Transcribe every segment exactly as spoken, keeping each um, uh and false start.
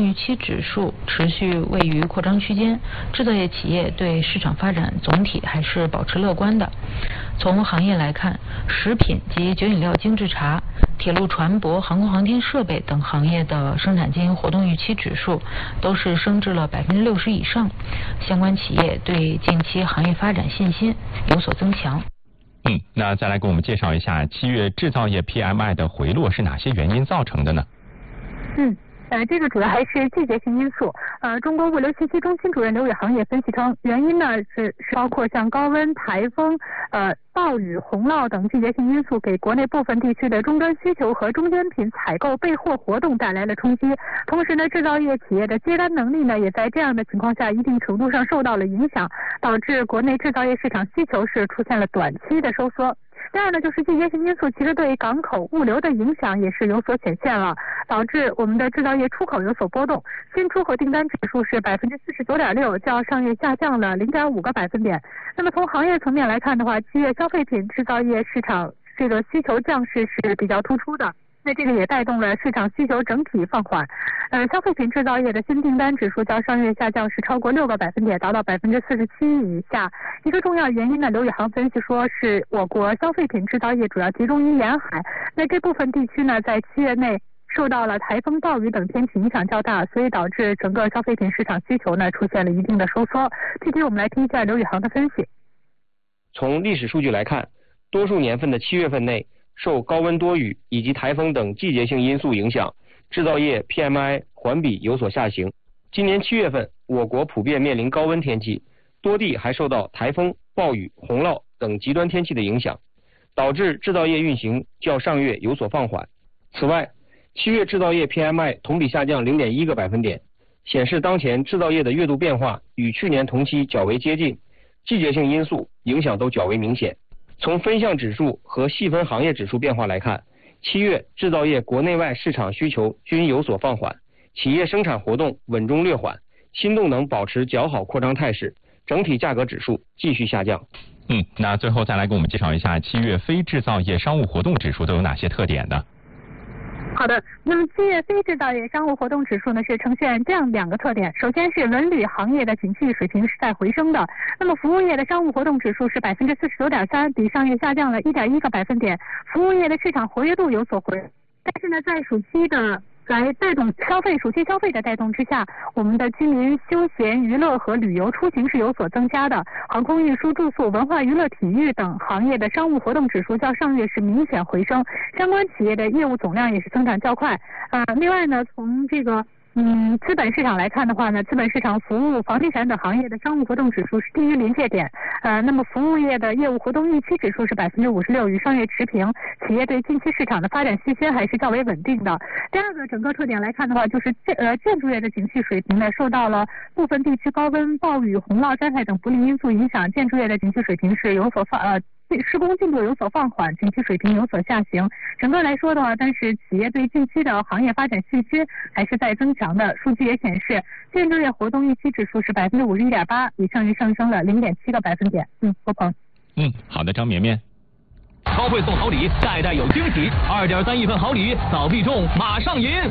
预期指数持续位于扩张区间，制造业企业对市场发展总体还是保持乐观的。从行业来看，食品及酒饮料精制茶、铁路船舶、航空航天设备等行业的生产经营活动预期指数都是升至了百分之六十以上，相关企业对近期行业发展信心有所增强。 嗯，那再来给我们介绍一下七月制造业 P M I 的回落是哪些原因造成的呢？ 嗯。呃，这个主要还是季节性因素。呃，中国物流信息中心主任刘宇航也分析称，原因呢是是包括像高温、台风、呃暴雨、洪涝等季节性因素，给国内部分地区的终端需求和中间品采购备货活动带来了冲击。同时呢，制造业企业的接单能力呢，也在这样的情况下一定程度上受到了影响，导致国内制造业市场需求是出现了短期的收缩。第二呢，就是季节性因素，其实对港口物流的影响也是有所显现了，导致我们的制造业出口有所波动。新出口订单指数是百分之四十九点六，较上月下降了零点五个百分点。那么从行业层面来看的话，七月消费品制造业市场这个需求降势是比较突出的。那这个也带动了市场需求整体放缓，呃，消费品制造业的新订单指数较上月下降是超过六个百分点，达到百分之四十七以下。一个重要原因呢，刘宇航分析说是我国消费品制造业主要集中于沿海，那这部分地区呢，在七月内受到了台风、暴雨等天气影响较大，所以导致整个消费品市场需求呢出现了一定的收缩。具体我们来听一下刘宇航的分析。 从历史数据来看，多数年份的七月份内，受高温多雨以及台风等季节性因素影响，制造业 P M I 环比有所下行。今年七月份，我国普遍面临高温天气，多地还受到台风、暴雨、洪涝等极端天气的影响，导致制造业运行较上月有所放缓。此外，七月制造业 P M I 同比下降 零点一个百分点，显示当前制造业的月度变化与去年同期较为接近，季节性因素影响都较为明显。从分项指数和细分行业指数变化来看，七月制造业国内外市场需求均有所放缓，企业生产活动稳中略缓，新动能保持较好扩张态势，整体价格指数继续下降。 嗯，那最后再来给我们介绍一下七月非制造业商务活动指数都有哪些特点呢？ 好的，那么七月非制造业商务活动指数呢是呈现这样两个特点，首先是文旅行业的景气水平是在回升的，那么服务业的商务活动指数是百分之四十九点三，比上月下降了一点一个百分点，服务业的市场活跃度有所回，但是呢，在暑期的来带动消费，暑期消费的带动之下，我们的居民休闲娱乐和旅游出行是有所增加的，航空运输、住宿、文化娱乐、体育等行业的商务活动指数较上月是明显回升，相关企业的业务总量也是增长较快。呃，另外呢，从这个嗯，资本市场来看的话呢，资本市场、服务、房地产等行业的商务活动指数是低于临界点。呃，那么服务业的业务活动预期指数是百分之五十六，与上月持平。企业对近期市场的发展信心还是较为稳定的。第二个整个特点来看的话，就是建呃建筑业的景气水平呢，受到了部分地区高温、暴雨、洪涝灾害等不利因素影响，建筑业的景气水平是有所放呃。施工进度有所放缓，景气水平有所下行。整个来说的话，但是企业对近期的行业发展信心还是在增强的。数据也显示，建筑业活动预期指数是百分之五十一点八，比上月上升了零点七个百分点。嗯，郭鹏。 嗯，好的，张绵绵。 超会送好礼，代代有惊喜，二点三亿份好礼，早必中，马上赢。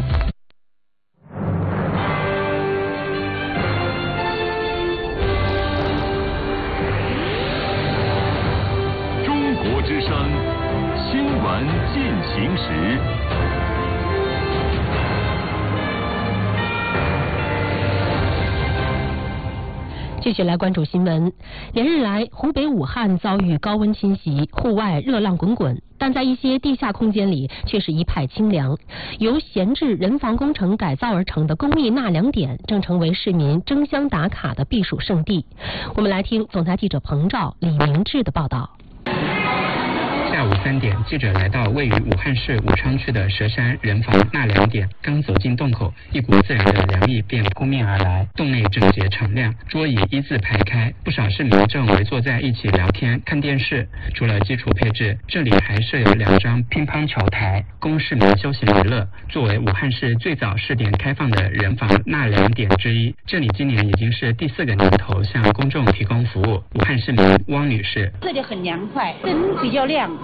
国之声新闻进行时。 继续来关注新闻。连日来，湖北武汉遭遇高温侵袭，户外热浪滚滚，但在一些地下空间里却是一派清凉。由闲置人防工程改造而成的公益纳凉点，正成为市民争相打卡的避暑胜地。我们来听总台记者彭照、李明志的报道。 下午三点，记者来到位于武汉市武昌区的佘山人防纳凉点，刚走进洞口，一股自然的凉意便扑面而来。洞内整洁敞亮，桌椅一字排开，不少市民正围坐在一起聊天、看电视。除了基础配置，这里还设有两张乒乓球台，供市民休闲娱乐。作为武汉市最早试点开放的人防纳凉点之一，这里今年已经是第四个年头向公众提供服务。武汉市民汪女士： 这里很凉快，灯比较亮。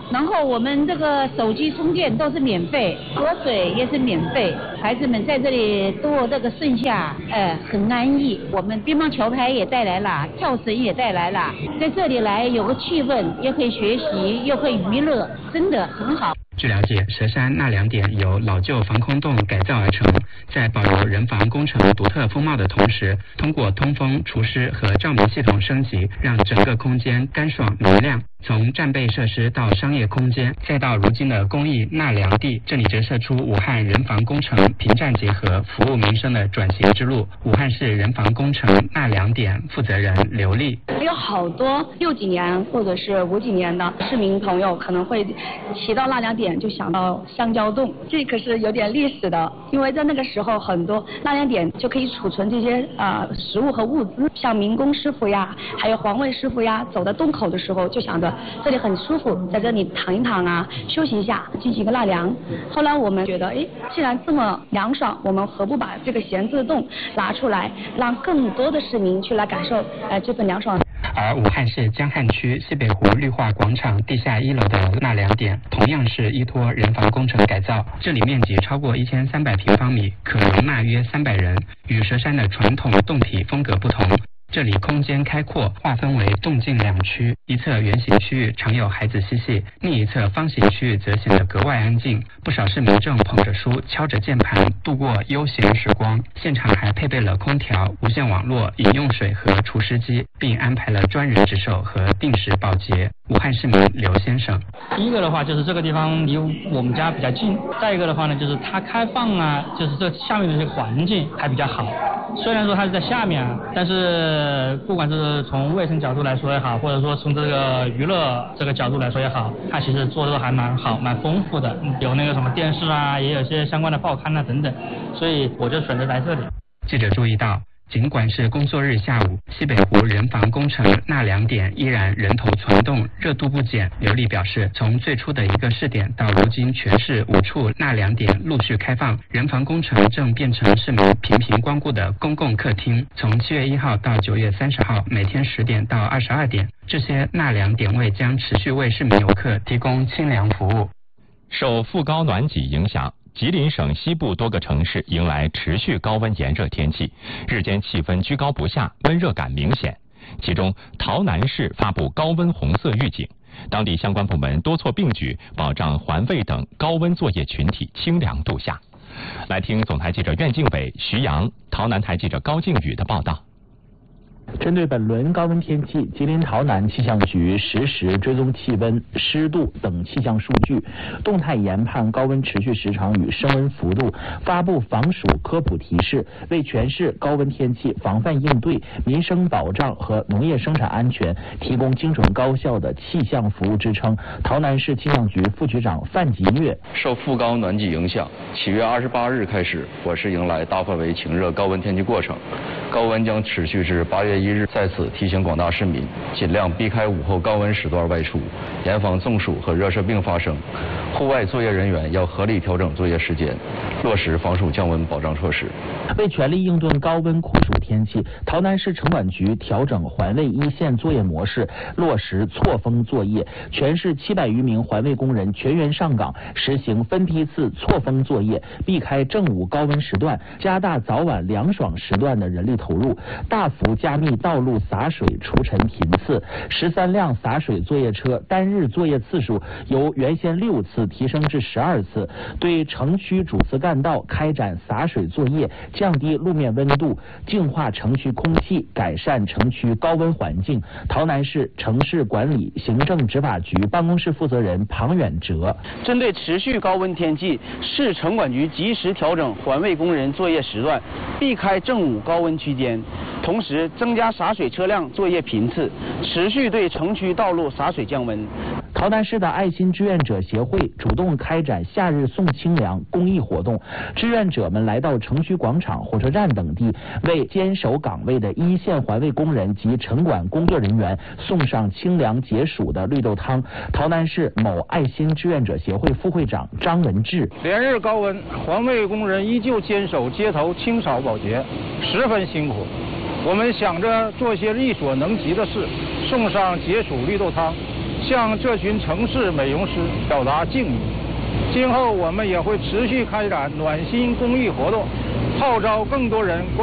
然后我们这个手机充电都是免费，喝水也是免费。孩子们在这里度这个盛夏，呃，很安逸。我们乒乓球拍也带来了，跳绳也带来了，在这里来有个气氛，也可以学习，又可以娱乐，真的很好。 据了解，佘山纳凉点由老旧防空洞改造而成，在保留人防工程独特风貌的同时，通过通风、除湿和照明系统升级，让整个空间干爽明亮。从战备设施到商业空间，再到如今的公益纳凉地，这里折射出武汉人防工程平战结合、服务民生的转型之路。武汉市人防工程纳凉点负责人刘丽： 有好多六几年或者是五几年的市民朋友可能会提到纳凉点就想到香蕉洞，这可是有点历史的，因为在那个时候很多纳凉点就可以储存这些啊、呃、食物和物资，像民工师傅呀，还有环卫师傅呀，走到洞口的时候就想着这里很舒服，在这里躺一躺啊，休息一下，进行一个纳凉。后来我们觉得，哎，既然这么凉爽，我们何不把这个闲置的洞拿出来，让更多的市民去来感受呃这份凉爽。 而武汉市江汉区西北湖绿化广场地下一楼的纳凉点，同样是依托人防工程改造，这里面积超过一千三百平方米，可容纳约三百人，与佘山的传统洞体风格不同。这里空间开阔，划分为动静两区，一侧圆形区域常有孩子嬉戏，另一侧方形区域则显得格外安静。不少市民正捧着书，敲着键盘，度过悠闲时光。现场还配备了空调、无线网络、饮用水和除湿机，并安排了专人值守和定时保洁。武汉市民刘先生： 第一个的话就是这个地方离我们家比较近，再一个的话呢，就是它开放啊，就是这下面的这个环境还比较好。虽然说它是在下面啊，但是不管是从卫生角度来说也好，或者说从这个娱乐这个角度来说也好，它其实做的还蛮好，蛮丰富的，有那个什么电视啊，也有一些相关的报刊啊等等，所以我就选择来这里。 记者注意到，尽管是工作日下午，西北湖人防工程纳凉点依然人头攒动，热度不减。刘丽表示，从最初的一个试点到如今全市五处纳凉点陆续开放，人防工程正变成市民频频光顾的公共客厅。从七月一号到九月三十号，每天十点到二十二点，这些纳凉点位将持续为市民游客提供清凉服务。 受副高暖脊影响，吉林省西部多个城市迎来持续高温炎热天气，日间气温居高不下，温热感明显。其中，洮南市发布高温红色预警，当地相关部门多措并举，保障环卫等高温作业群体清凉度夏。来听总台记者苑敬伟、徐阳、洮南台记者高靖宇的报道。 针对本轮高温天气，吉林洮南气象局实时追踪气温、湿度等气象数据，动态研判高温持续时长与升温幅度，发布防暑科普提示，为全市高温天气防范应对、民生保障和农业生产安全提供精准高效的气象服务支撑。洮南市气象局副局长范吉岳： 受副高暖脊影响，七月二十八日开始，我市迎来大范围晴热高温天气过程，高温将持续至八月一日。在此提醒广大市民，尽量避开午后高温时段外出，严防中暑和热射病发生。户外作业人员要合理调整作业时间，落实防暑降温保障措施。 为全力应对高温酷暑天气，洮南市城管局调整环卫一线作业模式，落实错峰作业。全市七百余名环卫工人全员上岗，实行分批次错峰作业，避开正午高温时段，加大早晚凉爽时段的人力投入，大幅加密道路洒水除尘频次。十三辆洒水作业车单日作业次数由原先六次提升至十二次，对城区主次干道开展洒水作业，降低路面温度，净化城区空气，改善城区高温环境。洮南市城市管理行政执法局办公室负责人庞远哲： 针对持续高温天气，市城管局及时调整环卫工人作业时段，避开正午高温区间，同时增加洒水车辆作业频次，持续对城区道路洒水降温。 洮南市的爱心志愿者协会主动开展夏日送清凉公益活动，志愿者们来到城区广场、火车站等地，为坚守岗位的一线环卫工人及城管工作人员送上清凉解暑的绿豆汤。洮南市某爱心志愿者协会副会长张文志： 连日高温，环卫工人依旧坚守街头清扫保洁，十分辛苦。我们想着做些力所能及的事，送上解暑绿豆汤， 向这群城市美容师表达敬意。今后我们也会持续开展暖心公益活动，号召更多人关